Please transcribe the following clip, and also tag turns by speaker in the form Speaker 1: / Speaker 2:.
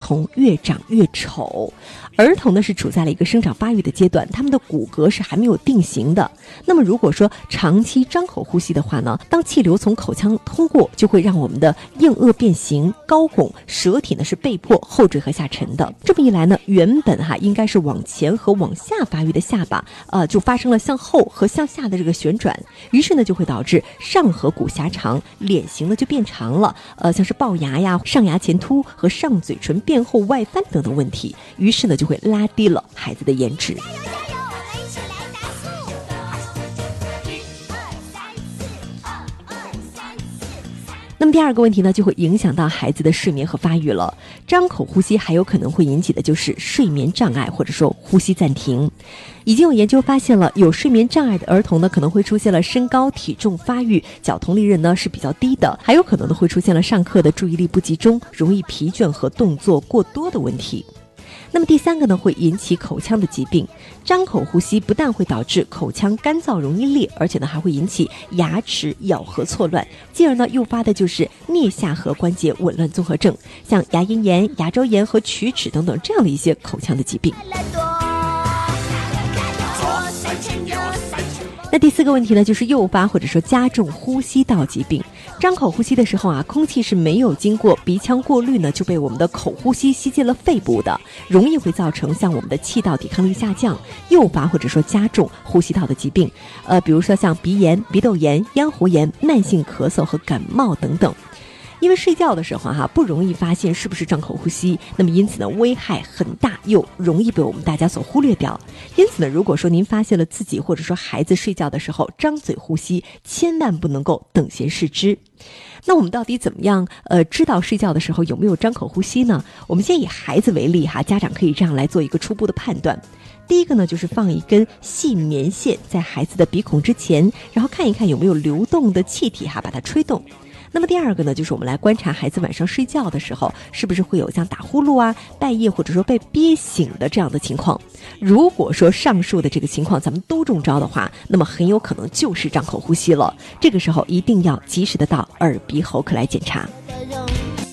Speaker 1: 童越长越丑。儿童呢是处在了一个生长发育的阶段，他们的骨骼是还没有定型的。那么如果说长期张口呼吸的话呢，当气流从口腔通过，就会让我们的硬腭变形、高拱，舌体呢是被迫后坠和下沉的。这么一来呢，原本应该是往前和往下发育的下巴，就发生了向后和向下的这个旋转，于是呢就会导致上颌骨狭长，脸型呢就变长了，像是龅牙呀、上牙前凸和上嘴唇变厚外翻等等问题，于是呢就会拉低了孩子的颜值。那么第二个问题呢，就会影响到孩子的睡眠和发育了。张口呼吸还有可能会引起的就是睡眠障碍，或者说呼吸暂停。已经有研究发现了，有睡眠障碍的儿童呢，可能会出现了身高、体重发育、角同利润呢是比较低的，还有可能呢会出现了上课的注意力不集中、容易疲倦和动作过多的问题。那么第三个呢，会引起口腔的疾病。张口呼吸不但会导致口腔干燥容易裂，而且呢还会引起牙齿咬合错乱，进而呢诱发的就是颞下颌关节紊乱综合症，像牙龈炎、牙周炎和龋齿等等这样的一些口腔的疾病。那第四个问题呢，就是诱发或者说加重呼吸道疾病。张口呼吸的时候空气是没有经过鼻腔过滤呢，就被我们的口呼吸吸进了肺部的，容易会造成像我们的气道抵抗力下降，诱发或者说加重呼吸道的疾病，比如说像鼻炎、鼻窦炎、咽喉炎、慢性咳嗽和感冒等等。因为睡觉的时候不容易发现是不是张口呼吸，那么因此呢危害很大，又容易被我们大家所忽略掉。因此呢，如果说您发现了自己或者说孩子睡觉的时候张嘴呼吸，千万不能够等闲视之。那我们到底怎么样知道睡觉的时候有没有张口呼吸呢？我们先以孩子为例家长可以这样来做一个初步的判断。第一个呢，就是放一根细棉线在孩子的鼻孔之前，然后看一看有没有流动的气体把它吹动。那么第二个呢，就是我们来观察孩子晚上睡觉的时候，是不是会有像打呼噜半夜或者说被憋醒的这样的情况。如果说上述的这个情况咱们都中招的话，那么很有可能就是张口呼吸了。这个时候一定要及时的到耳鼻喉科来检查。